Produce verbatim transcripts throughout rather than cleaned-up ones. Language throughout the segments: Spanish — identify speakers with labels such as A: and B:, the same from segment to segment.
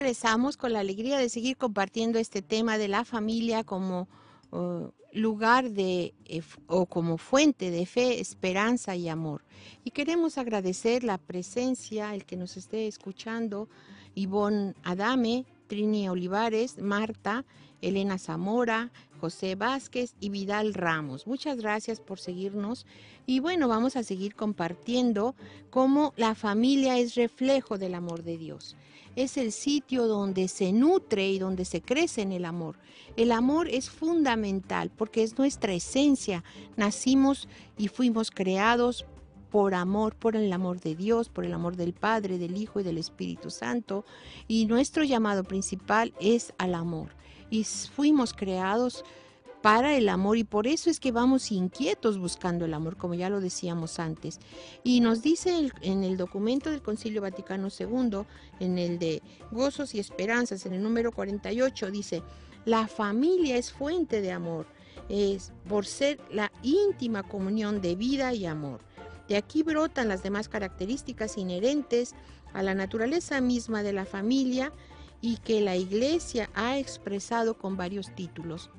A: Regresamos con la alegría de seguir compartiendo este tema de la familia como uh, lugar de eh, o como fuente de fe, esperanza y amor. Y queremos agradecer la presencia, el que nos esté escuchando, Ivonne Adame, Trini Olivares, Marta, Elena Zamora, José Vázquez y Vidal Ramos. Muchas gracias por seguirnos. Y bueno, vamos a seguir compartiendo cómo la familia es reflejo del amor de Dios. Es el sitio donde se nutre y donde se crece en el amor. El amor es fundamental porque es nuestra esencia. Nacimos y fuimos creados por amor, por el amor de Dios, por el amor del Padre, del Hijo y del Espíritu Santo. Y nuestro llamado principal es al amor. Y fuimos creados para el amor y por eso es que vamos inquietos buscando el amor, como ya lo decíamos antes. Y nos dice el, en el documento del Concilio Vaticano segundo, en el de Gozos y Esperanzas, en el número cuarenta y ocho, dice, la familia es fuente de amor, es por ser la íntima comunión de vida y amor. De aquí brotan las demás características inherentes a la naturaleza misma de la familia y que la Iglesia ha expresado con varios títulos.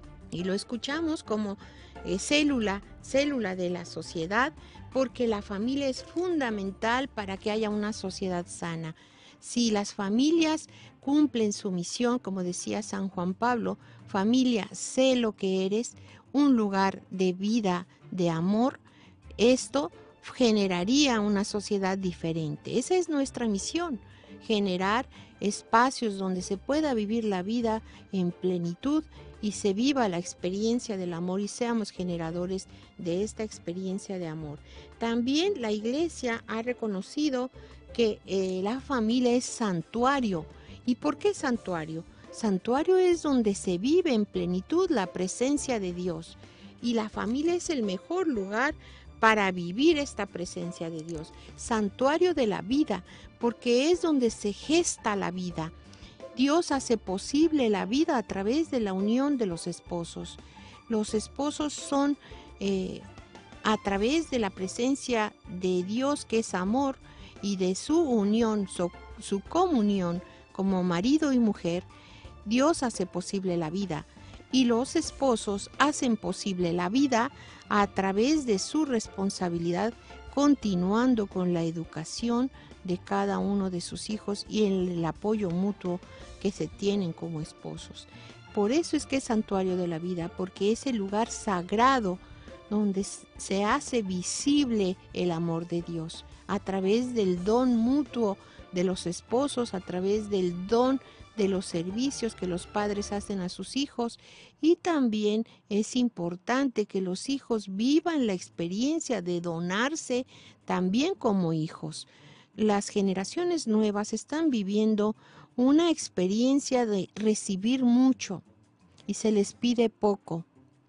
A: Y lo escuchamos como eh, célula, célula de la sociedad, porque la familia es fundamental para que haya una sociedad sana. Si las familias cumplen su misión, como decía San Juan Pablo, familia, sé lo que eres, un lugar de vida, de amor, esto generaría una sociedad diferente. Esa es nuestra misión, generar espacios donde se pueda vivir la vida en plenitud y se viva la experiencia del amor y seamos generadores de esta experiencia de amor. También la Iglesia ha reconocido que eh, la familia es santuario. ¿Y por qué santuario? Santuario es donde se vive en plenitud la presencia de Dios y la familia es el mejor lugar para vivir esta presencia de Dios. Santuario de la vida, porque es donde se gesta la vida. Dios hace posible la vida a través de la unión de los esposos. Los esposos son eh, a través de la presencia de Dios, que es amor, y de su unión, su, su comunión como marido y mujer, Dios hace posible la vida. Y los esposos hacen posible la vida a través de su responsabilidad, continuando con la educación de cada uno de sus hijos y el apoyo mutuo que se tienen como esposos. Por eso es que es santuario de la vida, porque es el lugar sagrado donde se hace visible el amor de Dios, a través del don mutuo de los esposos, a través del don de los servicios que los padres hacen a sus hijos, y también es importante que los hijos vivan la experiencia de donarse también como hijos. Las generaciones nuevas están viviendo una experiencia de recibir mucho y se les pide poco.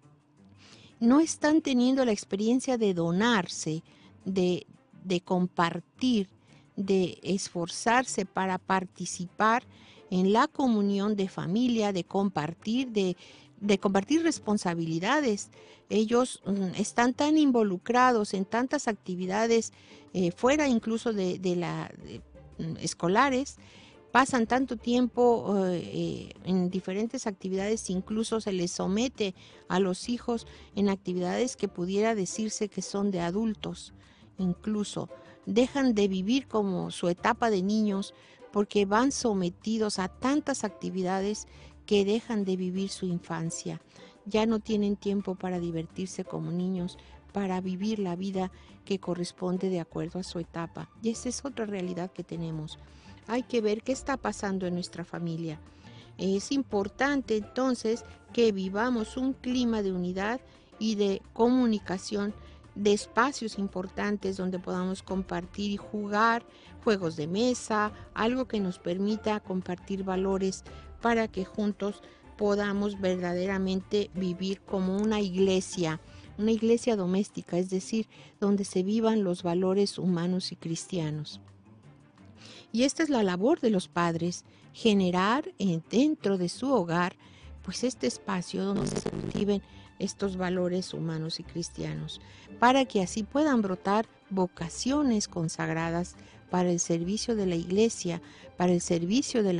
A: No están teniendo la experiencia de donarse, de, de compartir, de esforzarse para participar en la comunión de familia, de compartir, de, de compartir responsabilidades. Ellos mm, están tan involucrados en tantas actividades eh, fuera incluso de, de la de, mm, escolares, pasan tanto tiempo eh, en diferentes actividades, incluso se les somete a los hijos en actividades que pudiera decirse que son de adultos, incluso dejan de vivir como su etapa de niños porque van sometidos a tantas actividades que dejan de vivir su infancia. Ya no tienen tiempo para divertirse como niños, para vivir la vida que corresponde de acuerdo a su etapa. Y esa es otra realidad que tenemos. Hay que ver qué está pasando en nuestra familia. Es importante entonces que vivamos un clima de unidad y de comunicación, de espacios importantes donde podamos compartir y jugar juegos de mesa, algo que nos permita compartir valores para que juntos podamos verdaderamente vivir como una iglesia, una iglesia doméstica, es decir, donde se vivan los valores humanos y cristianos. Y esta es la labor de los padres, generar dentro de su hogar pues este espacio donde se cultiven estos valores humanos y cristianos, para que así puedan brotar vocaciones consagradas para el servicio de la iglesia, para el servicio de la